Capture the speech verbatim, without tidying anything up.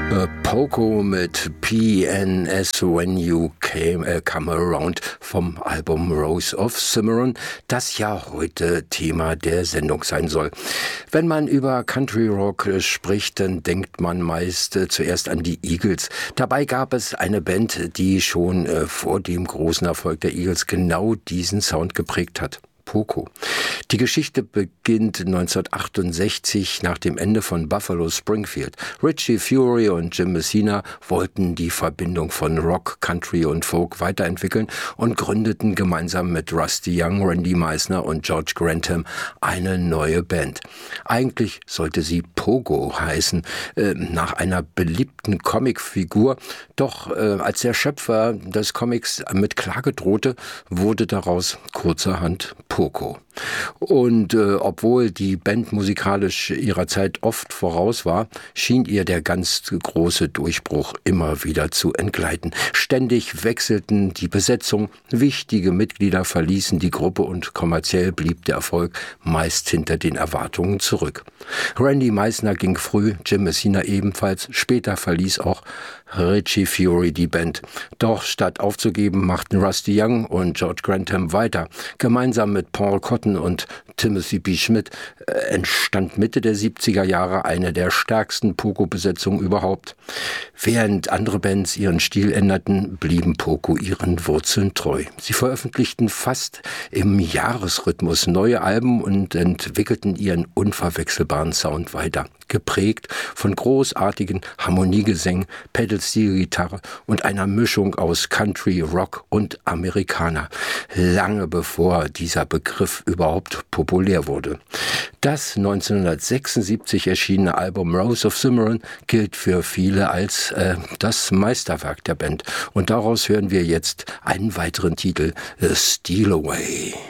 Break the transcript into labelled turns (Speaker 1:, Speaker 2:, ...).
Speaker 1: Poco mit P N S When You Came, äh, Come Around vom Album Rose of Cimarron, das ja heute Thema der Sendung sein soll. Wenn man über Country Rock äh, spricht, dann denkt man meist äh, zuerst an die Eagles. Dabei gab es eine Band, die schon äh, vor dem großen Erfolg der Eagles genau diesen Sound geprägt hat. Poco. Die Geschichte beginnt neunzehnhundertachtundsechzig nach dem Ende von Buffalo Springfield. Richie Furay und Jim Messina wollten die Verbindung von Rock, Country und Folk weiterentwickeln und gründeten gemeinsam mit Rusty Young, Randy Meisner und George Grantham eine neue Band. Eigentlich sollte sie Pogo heißen, äh, nach einer beliebten Comicfigur. Doch äh, als der Schöpfer des Comics mit Klage drohte, wurde daraus kurzerhand Poco. Und äh, obwohl die Band musikalisch ihrer Zeit oft voraus war, schien ihr der ganz große Durchbruch immer wieder zu entgleiten. Ständig wechselten die Besetzung, wichtige Mitglieder verließen die Gruppe und kommerziell blieb der Erfolg meist hinter den Erwartungen zurück. Randy Meisner ging früh, Jim Messina ebenfalls, später verließ auch Richie Furay die Band. Doch statt aufzugeben, machten Rusty Young und George Grantham weiter. Gemeinsam mit Paul Cotton und Timothy B. Schmidt äh, entstand Mitte der siebziger Jahre eine der stärksten Poco-Besetzungen überhaupt. Während andere Bands ihren Stil änderten, blieben Poco ihren Wurzeln treu. Sie veröffentlichten fast im Jahresrhythmus neue Alben und entwickelten ihren unverwechselbaren Sound weiter. Geprägt von großartigen Harmoniegesängen, Pedal-Steel-Gitarre und einer Mischung aus Country, Rock und Amerikaner. Lange bevor dieser Begriff überhaupt populär wurde. Das neunzehnhundertsechsundsiebzig erschienene Album Rose of Cimarron gilt für viele als äh, das Meisterwerk der Band. Und daraus hören wir jetzt einen weiteren Titel, Steal Away.